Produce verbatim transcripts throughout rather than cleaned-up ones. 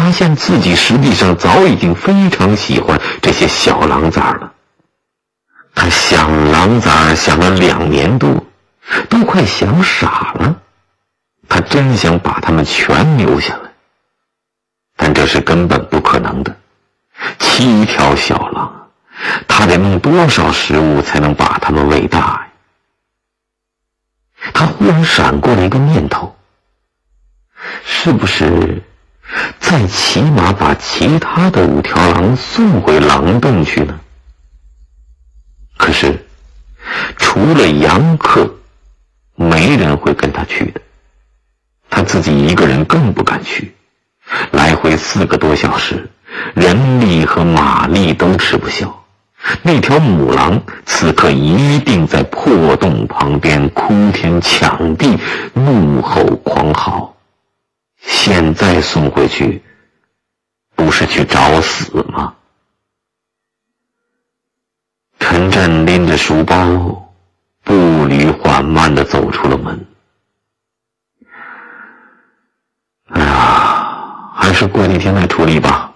发现自己实际上早已经非常喜欢这些小狼崽了。他想狼崽想了两年多，都快想傻了。他真想把它们全留下来，但这是根本不可能的。七条小狼，他得弄多少食物才能把它们喂大呀？他忽然闪过了一个念头，是不是再起码把其他的五条狼送回狼洞去呢？可是除了杨克，没人会跟他去的。他自己一个人更不敢去，来回四个多小时，人力和马力都吃不消。那条母狼此刻一定在破洞旁边哭天抢地，怒吼狂嚎。现在送回去，不是去找死吗？陈震拎着书包，步履缓慢地走出了门。哎呀，还是过几天再处理吧。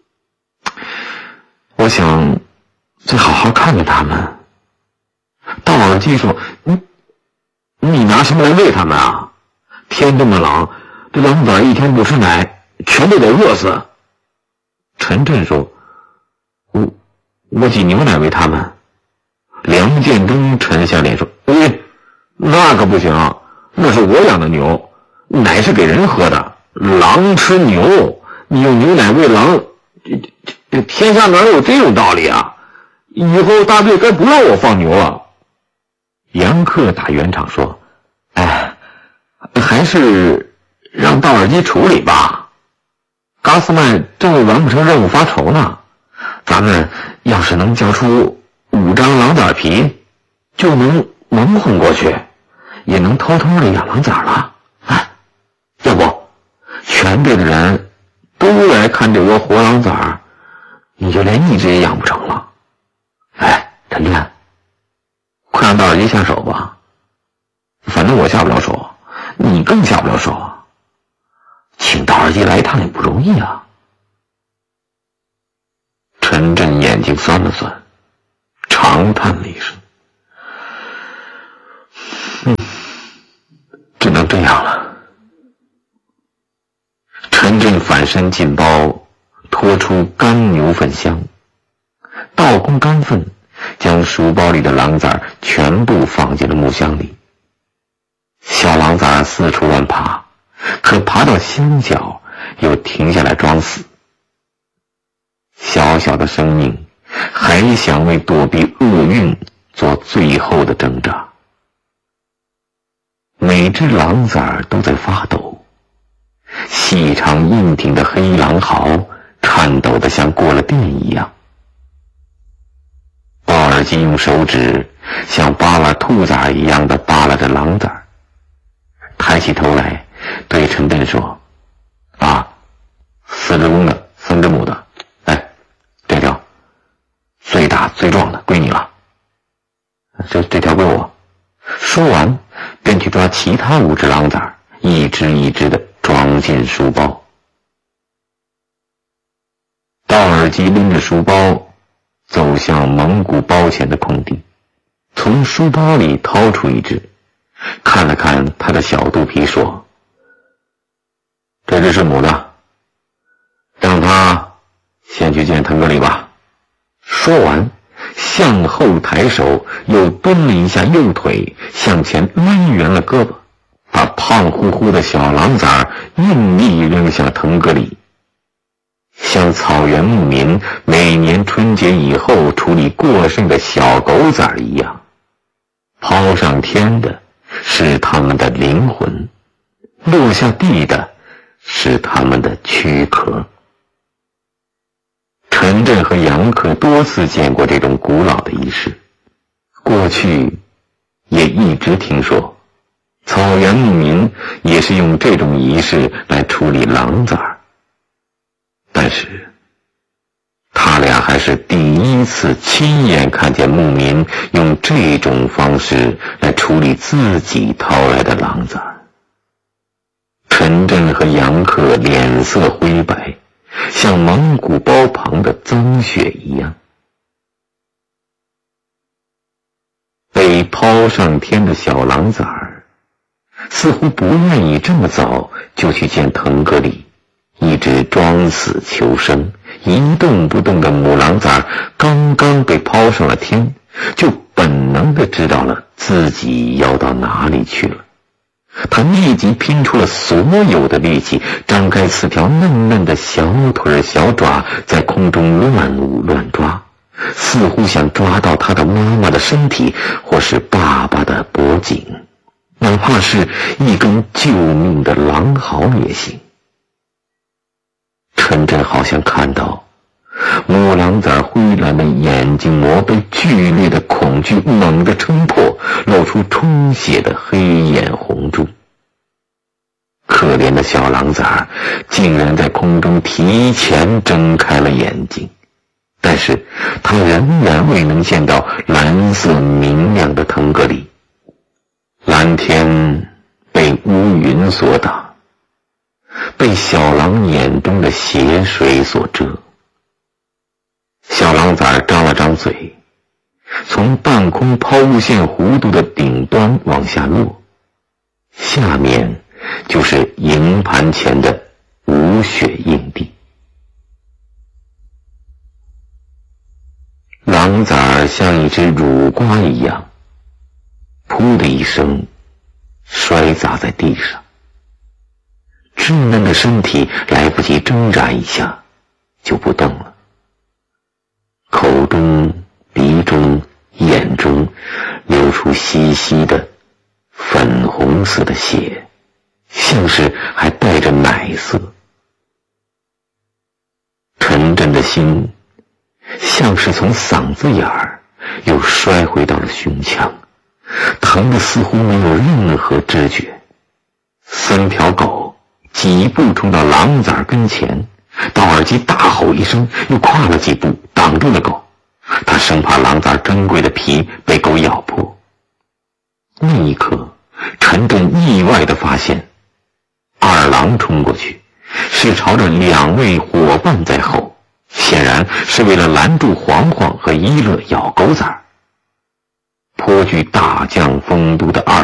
我想再好好看看他们。道尔基说：“你你拿什么来喂他们啊？天这么冷，这狼崽一天不吃奶，全都得饿死。”陈震说：“我我挤牛奶喂他们。”梁建中沉下脸说：“哎，那可不行，那是我养的牛，奶是给人喝的。狼吃牛，你用牛奶喂狼，这这这天下哪有这种道理啊？以后大队该不让我放牛了。”杨克打圆场说：“哎，还是让道尔基处理吧。嘎斯麦正为完不成任务发愁呢。咱们要是能交出五张狼崽皮，就能蒙混过去，也能偷偷的养狼崽了。哎，要不全队的人都来看这窝活狼崽，你就连一只也养不成了。哎，陈震，快让道尔基下手吧。反正我下不了手，你更下不了手啊。请道尔基来一趟也不容易啊。”陈震眼睛酸了酸，长叹了一声：“嗯，只能这样了。”陈震反身进包，拖出干牛粪箱，倒空干粪，将书包里的狼崽全部放进了木箱里。小狼崽四处乱爬，可爬到箱角又停下来装死。小小的生命还想为躲避厄运做最后的挣扎。每只狼崽都在发抖，细长硬挺的黑狼嚎颤抖得像过了电一样。鲍尔基用手指像扒拉兔崽一样的扒拉着狼崽，抬起头来对陈震说：“啊，四只公的，三只母的，哎，这条最大最壮的归你了，这这条归我。”说完便去抓其他五只狼崽，一只一只的装进书包。道尔基拎着书包走向蒙古包前的空地，从书包里掏出一只，看了看他的小肚皮，说：“这只是母的，让他先去见腾格里吧。”说完向后抬手，又蹲了一下右腿，向前抡圆了胳膊，把胖乎乎的小狼崽用力扔向腾格里，像草原牧民每年春节以后处理过剩的小狗崽一样。抛上天的是他们的灵魂，落下地的是他们的躯壳。陈震和杨克多次见过这种古老的仪式，过去也一直听说草原牧民也是用这种仪式来处理狼崽，但是他俩还是第一次亲眼看见牧民用这种方式来处理自己掏来的狼崽。陈震和杨克脸色灰白， 像蒙古包旁的脏血一样。被抛上天的小狼崽儿似乎不愿意这么早就去见腾格里，一直装死求生，一动不动的母狼崽儿刚刚被抛上了天，就本能地知道了自己要到哪里去了。他立即拼出了所有的力气，张开四条嫩嫩的小腿小爪，在空中乱舞乱抓，似乎想抓到他的妈妈的身体，或是爸爸的脖颈，哪怕是一根救命的狼毫也行。陈真好像看到母狼崽灰蓝的眼睛膜被剧烈的恐惧猛地撑破，露出充血的黑眼红珠。可怜的小狼崽竟然在空中提前睁开了眼睛，但是他仍然未能见到蓝色明亮的腾格里。蓝天被乌云所挡，被小狼眼中的血水所遮。小狼崽张了张嘴，从半空抛物线弧度的顶端往下落，下面就是营盘前的无血硬地。狼崽像一只乳瓜一样，噗的一声摔砸在地上，稚嫩的身体来不及挣扎一下就不动了，口中、鼻中、眼中流出稀稀的粉红色的血，像是还带着奶色。陈真的心像是从嗓子眼儿又摔回到了胸腔，疼得似乎没有任何知觉。三条狗几步冲到狼崽跟前，道尔基大吼一声，又跨了几步挡住了狗，他生怕狼崽珍贵的皮被狗咬破。那一刻，陈真意外地发现，二郎冲过去是朝着两位伙伴在吼，显然是为了拦住黄黄和一乐咬狗崽。颇具大将风度的二